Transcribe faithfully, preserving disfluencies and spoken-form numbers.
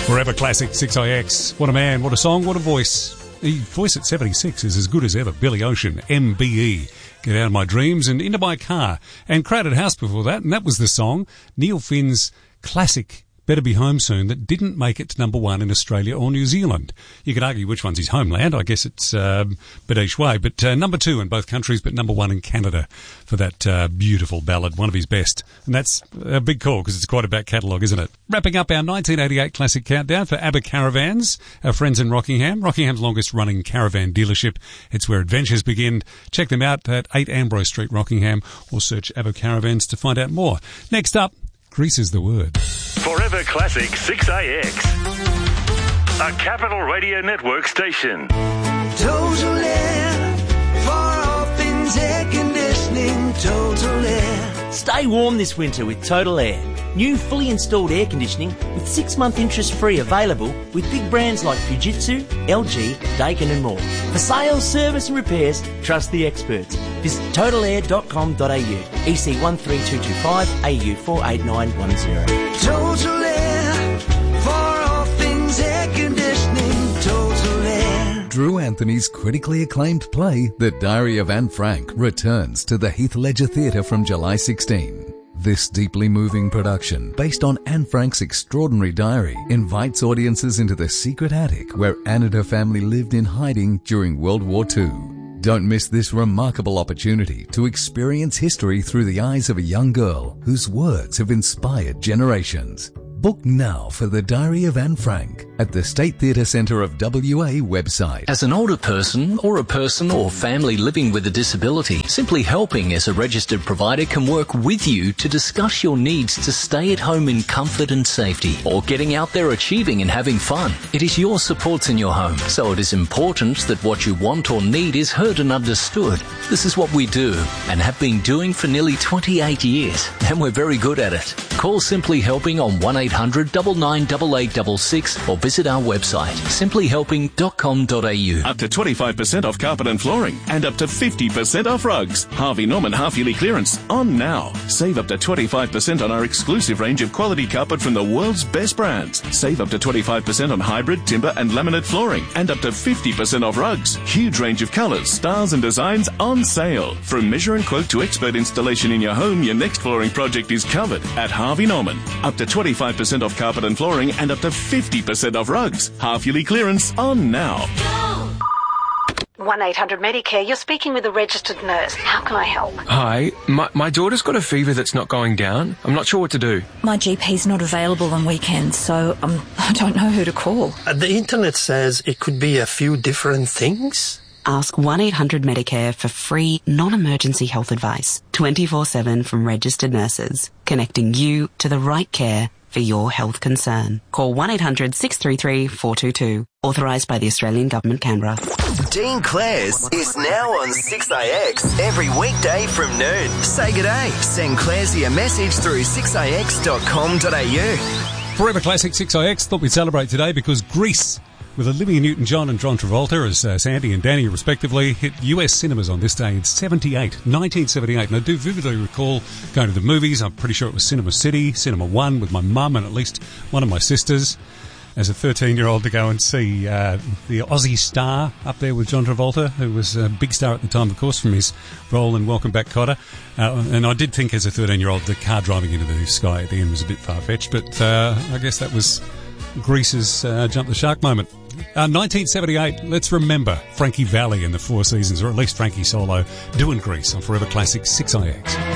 Forever Classic six I X. What a man, what a song, what a voice. The voice at seventy-six is as good as ever. Billy Ocean, M B E. Get Out of My Dreams and Into My Car. And Crowded House before that, and that was the song, Neil Finn's classic Better Be Home Soon, that didn't make it to number one in Australia or New Zealand. You could argue which one's his homeland. I guess it's um, Badesh Way. But uh, number two in both countries, but number one in Canada for that uh, beautiful ballad, one of his best. And that's a big call because it's quite a back catalogue, isn't it? Wrapping up our nineteen eighty-eight classic countdown for ABBA Caravans, our friends in Rockingham. Rockingham's longest running caravan dealership. It's where adventures begin. Check them out at eight Ambrose Street, Rockingham, or search ABBA Caravans to find out more. Next up, Grease is the word. Forever Classic six A X, a Capital Radio Network station. Total Air, far off in air conditioning, Total Air. Stay warm this winter with Total Air. New fully installed air conditioning with six-month interest-free available with big brands like Fujitsu, L G, Daikin and more. For sales, service and repairs, trust the experts. Visit total air dot com dot a u, E C one three two two five, A U four eight nine one zero. Total Air, far off things air conditioning, Total Air. Drew Anthony's critically acclaimed play, The Diary of Anne Frank, returns to the Heath Ledger Theatre from July sixteenth. This deeply moving production, based on Anne Frank's extraordinary diary, invites audiences into the secret attic where Anne and her family lived in hiding during World War Two. Don't miss this remarkable opportunity to experience history through the eyes of a young girl whose words have inspired generations. Book now for The Diary of Anne Frank at the State Theatre Centre of W A website. As an older person or a person or family living with a disability, Simply Helping as a registered provider can work with you to discuss your needs to stay at home in comfort and safety, or getting out there achieving and having fun. It is your supports in your home, so it is important that what you want or need is heard and understood. This is what we do and have been doing for nearly twenty-eight years, and we're very good at it. Call Simply Helping on one eight hundred nine nine eight eight six six or visit our website simply helping dot com dot a u. Up to twenty-five percent off carpet and flooring and up to fifty percent off rugs. Harvey Norman half-yearly clearance on now. Save up to twenty-five percent on our exclusive range of quality carpet from the world's best brands. Save up to twenty-five percent on hybrid, timber and laminate flooring and up to fifty percent off rugs. Huge range of colours, styles and designs on sale. From measure and quote to expert installation in your home, your next flooring project is covered at Harvey Norman. Up to twenty-five percent off carpet and flooring and up to fifty percent off rugs. Half-yearly clearance on now. one eight hundred Medicare, you're speaking with a registered nurse. How can I help? Hi, my, my daughter's got a fever that's not going down. I'm not sure what to do. My G P's not available on weekends, so um, I don't know who to call. Uh, the internet says it could be a few different things. Ask one eight hundred Medicare for free, non-emergency health advice, twenty-four seven from registered nurses, connecting you to the right care for your health concern. Call one eight hundred six three three four two two. Authorised by the Australian Government, Canberra. Dean Clare's is now on six A X every weekday from noon. Say good day. Send Claresy a message through six a x dot com dot a u. Forever Classic six I X thought we'd celebrate today because Grease, with Olivia Newton-John and John Travolta as uh, Sandy and Danny respectively, hit U S cinemas on this day in seventy-eight, nineteen seventy-eight. And I do vividly recall going to the movies. I'm pretty sure it was Cinema City, Cinema One, with my mum and at least one of my sisters as a thirteen-year-old to go and see uh, the Aussie star up there with John Travolta, who was a big star at the time, of course, from his role in Welcome Back, Kotter. Uh, and I did think as a thirteen-year-old the car driving into the sky at the end was a bit far-fetched, but uh, I guess that was Grease's uh, jump the shark moment. Uh, nineteen seventy-eight, let's remember Frankie Valli in the Four Seasons, or at least Frankie Solo, doing Grease on Forever Classic six I X.